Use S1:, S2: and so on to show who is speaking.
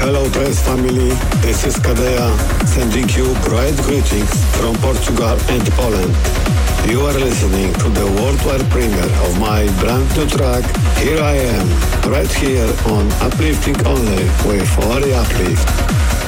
S1: Hello Press family, this is Kadea sending you bright greetings from Portugal and Poland. You are listening to the worldwide premiere of my brand new track, Here I Am, right here on Uplifting Only with Ori Uplift.